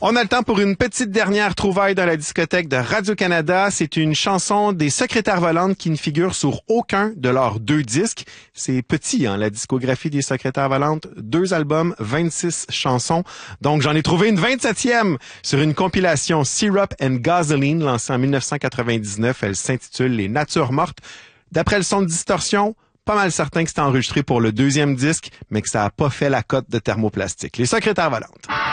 On a le temps pour une petite dernière trouvaille dans la discothèque de Radio-Canada. C'est une chanson des Secrétaires Volantes qui ne figure sur aucun de leurs 2 disques. C'est petit, hein, la discographie des Secrétaires Volantes. 2 albums, 26 chansons. Donc, j'en ai trouvé une 27e sur une compilation Syrup and Gasoline lancée en 1999. Elle s'intitule Les Natures Mortes. D'après le son de Distorsion, pas mal certain que c'était enregistré pour le 2e disque, mais que ça a pas fait la cote de Thermoplastique. Les Secrétaires Volantes.